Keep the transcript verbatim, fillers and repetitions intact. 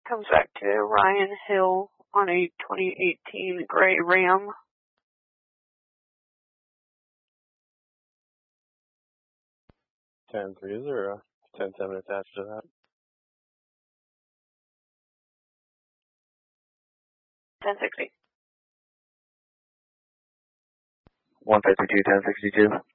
Comes back to Ryan Hill on a twenty eighteen gray Ram. ten three, is there a ten seven attached to that? ten sixty. one fifty-two, ten sixty-two.